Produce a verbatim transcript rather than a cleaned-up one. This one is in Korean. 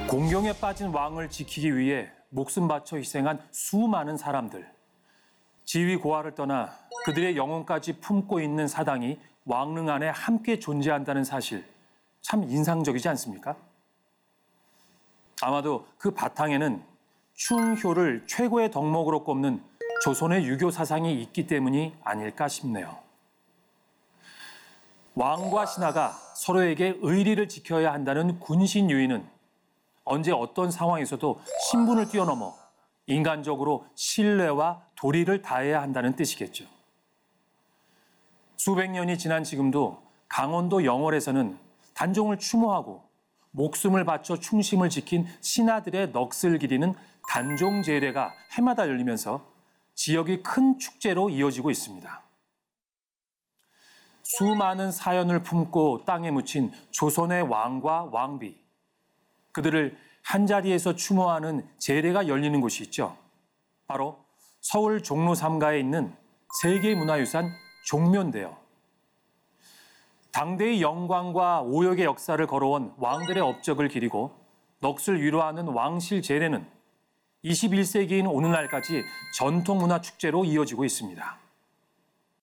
공경에 빠진 왕을 지키기 위해 목숨 바쳐 희생한 수많은 사람들. 지위 고하를 떠나 그들의 영혼까지 품고 있는 사당이 왕릉 안에 함께 존재한다는 사실, 참 인상적이지 않습니까? 아마도 그 바탕에는 충효를 최고의 덕목으로 꼽는 조선의 유교 사상이 있기 때문이 아닐까 싶네요. 왕과 신하가 서로에게 의리를 지켜야 한다는 군신 유의는 언제 어떤 상황에서도 신분을 뛰어넘어 인간적으로 신뢰와 도리를 다해야 한다는 뜻이겠죠. 수백 년이 지난 지금도 강원도 영월에서는 단종을 추모하고 목숨을 바쳐 충심을 지킨 신하들의 넋을 기리는 단종 제례가 해마다 열리면서 지역이 큰 축제로 이어지고 있습니다. 수많은 사연을 품고 땅에 묻힌 조선의 왕과 왕비, 그들을 한자리에서 추모하는 제례가 열리는 곳이 있죠. 바로 서울 종로 삼가에 있는 세계문화유산 종묘인데요. 당대의 영광과 오역의 역사를 걸어온 왕들의 업적을 기리고 넋을 위로하는 왕실 제례는 이십일 세기인 오늘날까지 전통문화 축제로 이어지고 있습니다.